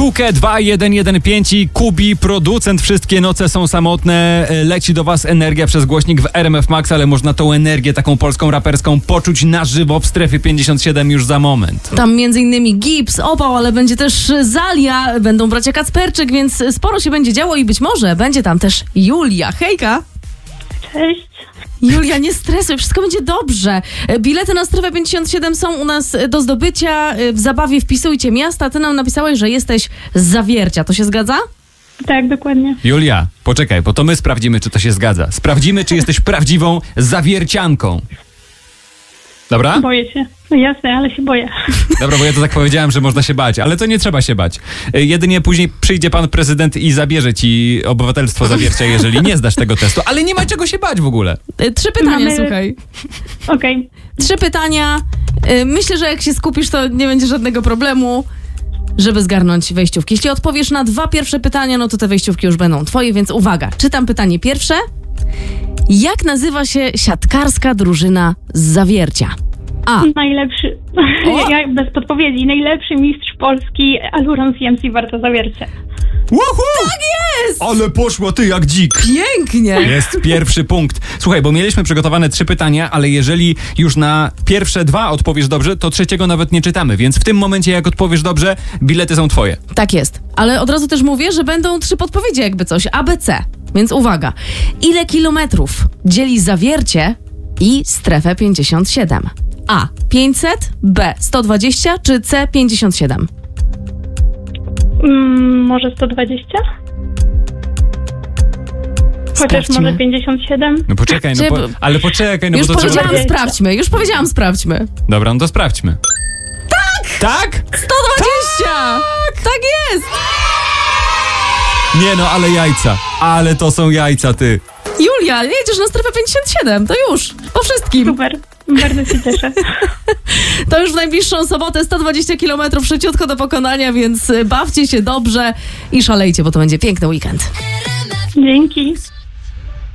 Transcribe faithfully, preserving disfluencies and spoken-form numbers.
Kukę dwa jeden jeden pięć i Kubi, producent Wszystkie noce są samotne. Leci do was energia przez głośnik w R M F Max, ale można tą energię taką polską raperską poczuć na żywo w strefie pięćdziesiąt siedem już za moment. Tam między innymi Gips, Opał, ale będzie też Zalia, będą bracia Kacperczyk, więc sporo się będzie działo i być może będzie tam też Julia. Hejka! Cześć. Julia, nie stresuj, wszystko będzie dobrze. Bilety na strefę pięćdziesiąt siedem są u nas do zdobycia. W zabawie wpisujcie miasta. Ty nam napisałeś, że jesteś z Zawiercia. To się zgadza? Tak, dokładnie. Julia, poczekaj, bo to my sprawdzimy, czy to się zgadza. Sprawdzimy, czy jesteś prawdziwą zawiercianką. Dobra? Boję się. No jasne, ale się boję. Dobra, bo ja to tak powiedziałem, że można się bać, ale to nie trzeba się bać. Jedynie później przyjdzie pan prezydent i zabierze ci obywatelstwo Zawiercia, jeżeli nie zdasz tego testu. Ale nie ma czego się bać w ogóle. Trzy pytania, Mamy... słuchaj. Okej. Okay. Trzy pytania. Myślę, że jak się skupisz, to nie będzie żadnego problemu, żeby zgarnąć wejściówki. Jeśli odpowiesz na dwa pierwsze pytania, no to te wejściówki już będą twoje, więc uwaga. Czytam pytanie pierwsze. Jak nazywa się siatkarska drużyna z Zawiercia? A. Najlepszy, ja bez podpowiedzi, najlepszy mistrz Polski Aluron C M C Warta Zawiercie. Woohoo! Tak jest! Ale poszła ty jak dzik. Pięknie! Jest pierwszy punkt. Słuchaj, bo mieliśmy przygotowane trzy pytania, ale jeżeli już na pierwsze dwa odpowiesz dobrze, to trzeciego nawet nie czytamy, więc w tym momencie jak odpowiesz dobrze, bilety są twoje. Tak jest, ale od razu też mówię, że będą trzy podpowiedzi jakby coś, A, B, C. Więc uwaga, ile kilometrów dzieli Zawiercie i strefę pięćdziesiąt siedem? A. pięćset, B. sto dwadzieścia czy C. pięćdziesiąt siedem? Mm, może sto dwadzieścia? Chociaż Sprawdźmy. może pięćdziesiąt siedem? No poczekaj, no po, ale poczekaj, no już bo to powiedziałam, trzeba... sprawdźmy, już powiedziałam, sprawdźmy. Dobra, no to sprawdźmy. Tak! Tak? sto dwadzieścia! Tak, tak jest! Nie no, ale jajca. Ale to są jajca, ty. Julia, jedziesz na strefę pięćdziesiąt siedem, to już, po wszystkim. Super, bardzo się cieszę. To już w najbliższą sobotę sto dwadzieścia kilometrów szybciutko do pokonania, więc bawcie się dobrze i szalejcie, bo to będzie piękny weekend. Dzięki.